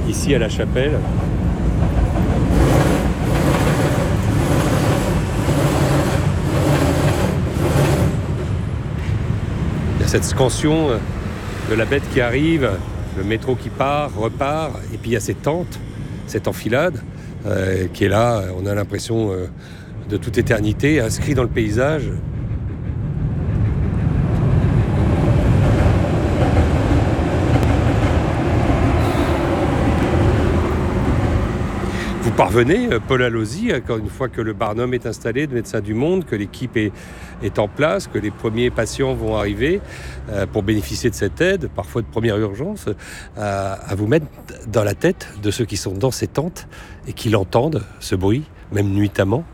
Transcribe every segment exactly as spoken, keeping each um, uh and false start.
ici à La Chapelle. Il y a cette scansion de la bête qui arrive, le métro qui part, repart, et puis il y a cette tente, cette enfilade euh, qui est là, on a l'impression euh, de toute éternité, inscrit dans le paysage. Vous parvenez, Paul Allozzi, encore une fois que le Barnum est installé, de Médecins du Monde, que l'équipe est, est en place, que les premiers patients vont arriver euh, pour bénéficier de cette aide, parfois de première urgence, à, à vous mettre dans la tête de ceux qui sont dans ces tentes et qui l'entendent, ce bruit, même nuitamment.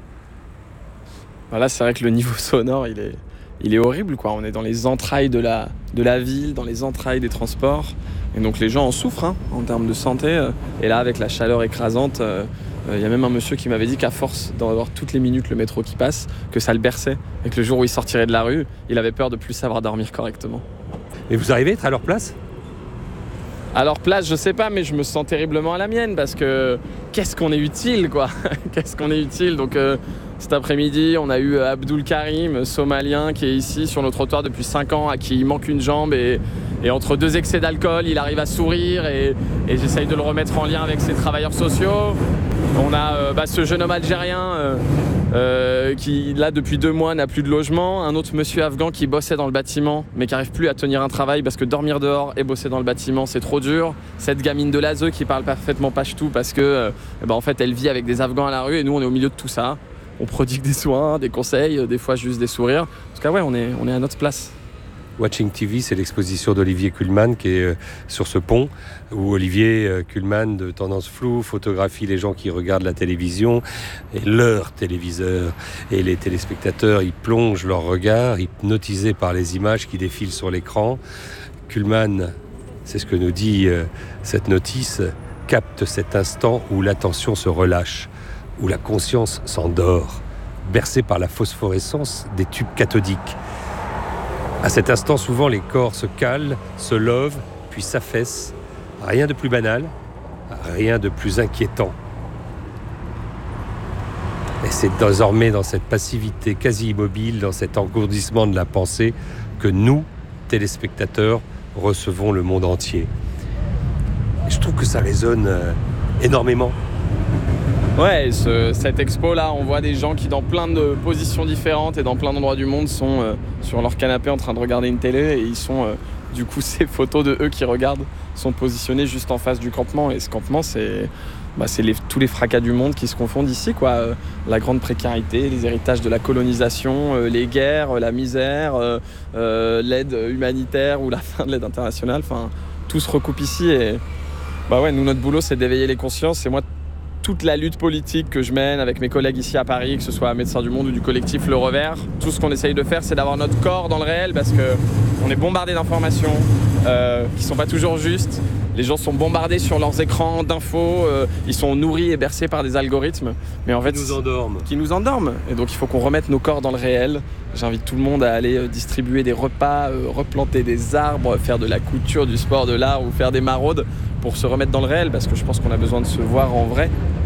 Voilà, c'est vrai que le niveau sonore, il est, il est horrible, quoi. On est dans les entrailles de la, de la ville, dans les entrailles des transports. Et donc les gens en souffrent hein, en termes de santé. Et là, avec la chaleur écrasante, il euh, euh, y a même un monsieur qui m'avait dit qu'à force d'avoir toutes les minutes le métro qui passe, que ça le berçait. Et que le jour où il sortirait de la rue, il avait peur de plus savoir dormir correctement. Et vous arrivez à être à leur place ? À leur place, je sais pas, mais je me sens terriblement à la mienne parce que qu'est-ce qu'on est utile, quoi. Qu'est-ce qu'on est utile. Donc euh, cet après-midi, on a eu Abdul Karim, somalien, qui est ici sur nos trottoirs depuis cinq ans, à qui il manque une jambe et, et entre deux excès d'alcool, il arrive à sourire et, et j'essaye de le remettre en lien avec ses travailleurs sociaux. On a euh, bah, ce jeune homme algérien euh, euh, qui, là, depuis deux mois, n'a plus de logement. Un autre monsieur afghan qui bossait dans le bâtiment, mais qui n'arrive plus à tenir un travail parce que dormir dehors et bosser dans le bâtiment, c'est trop dur. Cette gamine de l'A Z E qui parle parfaitement pachtou parce que, euh, bah, en fait, elle vit avec des Afghans à la rue et nous, on est au milieu de tout ça. On prodigue des soins, des conseils, des fois juste des sourires. En tout cas, ouais, on est, on est à notre place. Watching T V, c'est l'exposition d'Olivier Kuhlmann qui est sur ce pont, où Olivier Kuhlmann, de tendance floue, photographie les gens qui regardent la télévision et leur téléviseur. Et les téléspectateurs, ils plongent leur regard, hypnotisés par les images qui défilent sur l'écran. Kuhlmann, c'est ce que nous dit euh, cette notice, capte cet instant où l'attention se relâche, où la conscience s'endort, bercée par la phosphorescence des tubes cathodiques. À cet instant, souvent, les corps se calent, se lovent, puis s'affaissent. Rien de plus banal, rien de plus inquiétant. Et c'est désormais dans cette passivité quasi immobile, dans cet engourdissement de la pensée, que nous, téléspectateurs, recevons le monde entier. Et je trouve que ça résonne euh, énormément. Ouais, ce, cette expo-là, on voit des gens qui, dans plein de positions différentes et dans plein d'endroits du monde, sont euh, sur leur canapé en train de regarder une télé et ils sont, euh, du coup, ces photos de eux qui regardent sont positionnées juste en face du campement. Et ce campement, c'est, bah, c'est les, tous les fracas du monde qui se confondent ici, quoi. Euh, la grande précarité, les héritages de la colonisation, euh, les guerres, la misère, euh, euh, l'aide humanitaire ou la fin de l'aide internationale. Enfin, tout se recoupe ici. Et bah ouais, nous, notre boulot, c'est d'éveiller les consciences. Et moi, toute la lutte politique que je mène avec mes collègues ici à Paris, que ce soit à Médecins du Monde ou du collectif Le Revers, tout ce qu'on essaye de faire, c'est d'avoir notre corps dans le réel parce qu'on est bombardé d'informations euh, qui ne sont pas toujours justes. Les gens sont bombardés sur leurs écrans d'infos, euh, ils sont nourris et bercés par des algorithmes. Mais en fait, qui nous endorment. Qui nous endorment. Et donc il faut qu'on remette nos corps dans le réel. J'invite tout le monde à aller euh, distribuer des repas, euh, replanter des arbres, faire de la couture, du sport, de l'art ou faire des maraudes pour se remettre dans le réel parce que je pense qu'on a besoin de se voir en vrai.